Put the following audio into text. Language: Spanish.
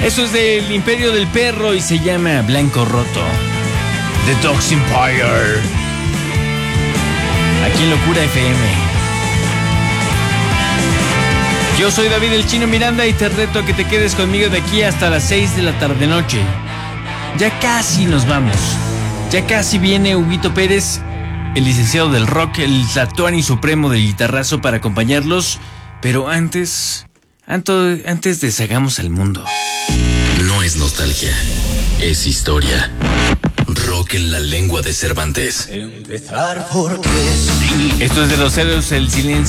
Eso es del Imperio del Perro y se llama Blanco Roto. The Dogs Empire. Aquí en Locura FM. Yo soy David el Chino Miranda y te reto a que te quedes conmigo de aquí hasta las 6 de la tarde-noche. Ya casi nos vamos. Ya casi viene Huguito Pérez, el licenciado del rock, el Tlatoani supremo del guitarrazo para acompañarlos. Pero antes deshagamos al mundo. No es nostalgia, es historia. Rock en la lengua de Cervantes. Empezar porque sí. Esto es de los Héroes del Silencio.